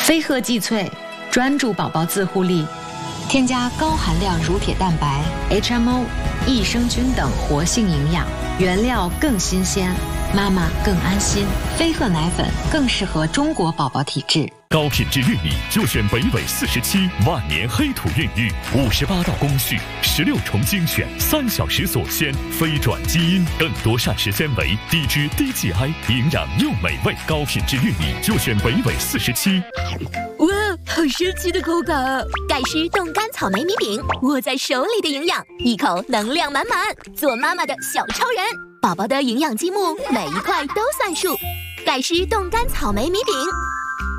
飞鹤济萃，专注宝宝自护力，添加高含量乳铁蛋白、HMO、益生菌等活性营养，原料更新鲜，妈妈更安心。飞鹤奶粉更适合中国宝宝体质。 高品质玉米就选北纬47万年黑土孕育，58道工序，16重精选，3小时锁鲜，非转基因，更多膳食纤维，低脂低 GI， 营养又美味。高品质玉米就选北纬47。 哇，好神奇的口感啊！ 盖诗冻干草莓米饼，握在手里的营养，一口能量满满，做妈妈的小超人。宝宝的营养积木，每一块都算数。盖诗冻干草莓米饼。